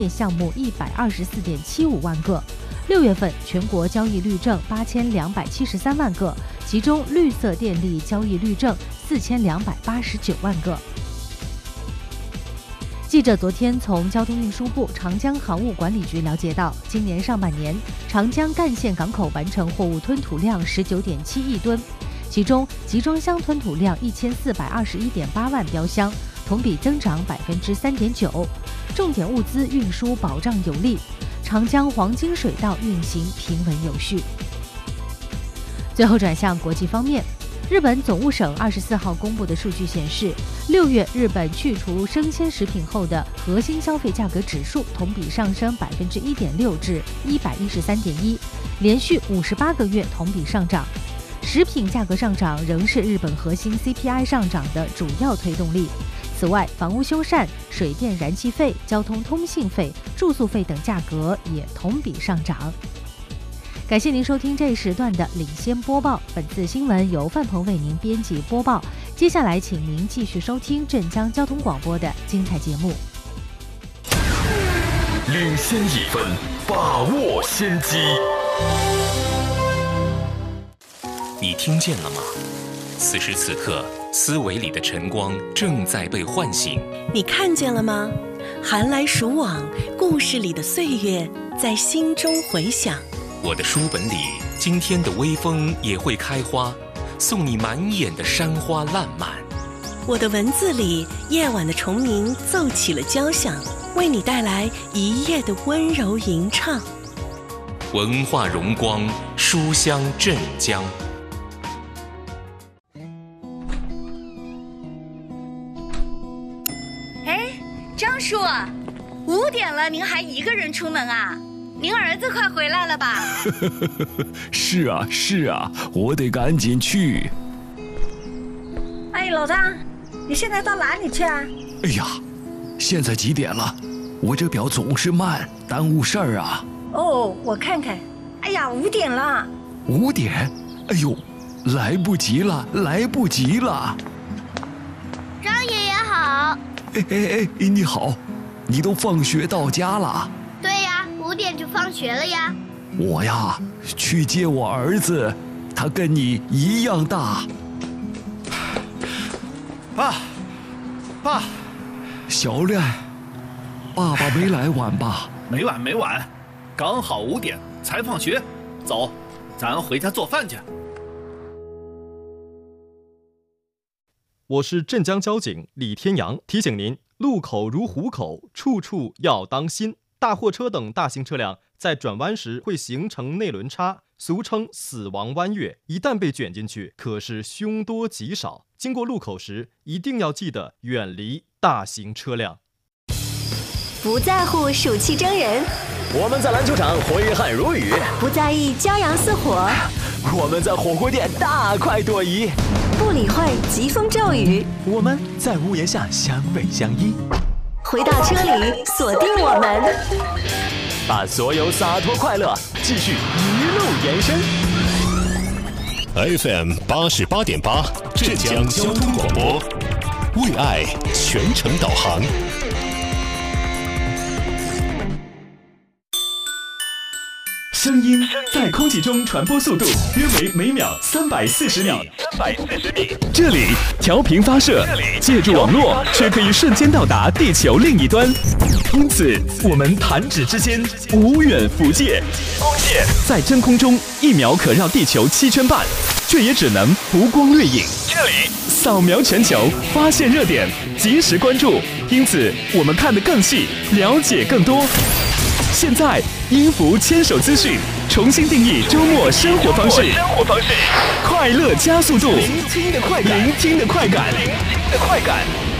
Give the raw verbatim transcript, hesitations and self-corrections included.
业项目一百二十四点七五万个。六月份全国交易绿证八千两百七十三万个，其中绿色电力交易绿证四千两百八十九万个。记者昨天从交通运输部长江航务管理局了解到，今年上半年长江干线港口完成货物吞吐量十九点七亿吨，其中集装箱吞吐量一千四百二十一点八万标箱，同比增长百分之三点九。重点物资运输保障有力，长江黄金水道运行平稳有序。最后转向国际方面，日本总务省二十四号公布的数据显示，六月日本去除生鲜食品后的核心消费价格指数同比上升百分之一点六至一百一十三点一，连续五十八个月同比上涨。食品价格上涨仍是日本核心 C P I 上涨的主要推动力。此外，房屋修缮、水电燃气费、交通通信费、住宿费等价格也同比上涨。感谢您收听这一时段的领先播报，本次新闻由范鹏为您编辑播报。接下来，请您继续收听镇江交通广播的精彩节目。 领先一分，把握先机。 你听见了吗？此时此刻，思维里的晨光正在被唤醒。 你看见了吗？寒来暑往，故事里的岁月在心中回响。 我的书本里，今天的微风也会开花，送你满眼的山花烂漫。 我的文字里，夜晚的虫鸣奏起了交响，为你带来一夜的温柔吟唱。 文化荣光，书香镇江。 张叔，五点了，您还一个人出门啊？您儿子快回来了吧？ 是啊是啊，我得赶紧去。 哎，老张，你现在到哪里去啊？ 哎呀，现在几点了？我这表总是慢，耽误事儿啊。 哦，我看看。哎呀，五点了。 五点？哎呦，来不及了，来不及了。 张爷爷好。 哎哎哎，你好，你都放学到家了？ 对呀，五点就放学了呀。 我呀，去接我儿子，他跟你一样大。 爸，爸， 小亮，爸爸没来晚吧？ 没晚没晚，刚好五点才放学。走，咱回家做饭去。 我是镇江交警李天阳，提醒您：路口如虎口，处处要当心。大货车等大型车辆在转弯时会形成内轮差，俗称死亡弯月，一旦被卷进去，可是凶多吉少。经过路口时，一定要记得远离大型车辆。 不在乎暑气蒸人， 我们在篮球场挥汗如雨； 不在意骄阳似火， 我们在火锅店大快朵颐； 不理会疾风骤雨， 我们在屋檐下相偎相依。 回到车里，锁定我们， 把所有洒脱快乐继续一路延伸。 F M 八十八点八，镇江交通广播，为爱全程导航。 声音在空气中传播速度约为每秒三百四十米。三百四十米。这里调频发射，借助网络却可以瞬间到达地球另一端。因此，我们弹指之间，无远弗届。在真空中一秒可绕地球七圈半，却也只能浮光掠影。这里扫描全球，发现热点，及时关注。因此，我们看得更细，了解更多。现在，音符牵手资讯重新定义周末生活方式，生活方式，快乐加速度，聆听的快感，聆听的快感，聆听的快感。